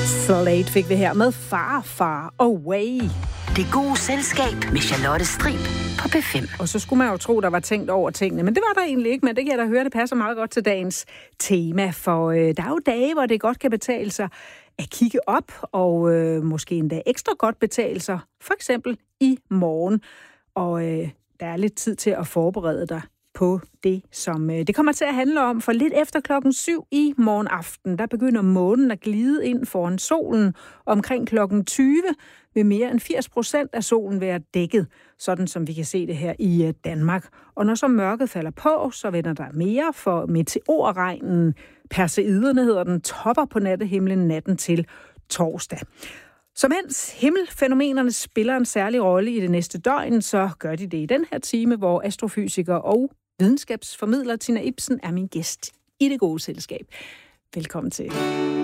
Slade fik vi her med Far Far Away. Det gode selskab med Charlotte Strib på P5. Og så skulle man jo tro, der var tænkt over tingene, men det var der egentlig ikke, men det kan jeg da høre, det passer meget godt til dagens tema, for der er jo dage, hvor det godt kan betale sig at kigge op, og måske endda ekstra godt betale sig, for eksempel i morgen. Og der er lidt tid til at forberede dig på det, som det kommer til at handle om, for lidt efter 7:00 i morgen aften, der begynder månen at glide ind foran solen. Omkring 20:00 vil mere end 80% af solen være dækket, sådan som vi kan se det her i Danmark. Og når så mørket falder på, så vender der mere, for meteorregnen, perseiderne hedder den, topper på nattehimlen natten til torsdag. Så mens himmelfænomenerne spiller en særlig rolle i det næste døgn, så gør de det i den her time, hvor astrofysiker og videnskabsformidler Tina Ibsen er min gæst i Det Gode Selskab. Velkommen til.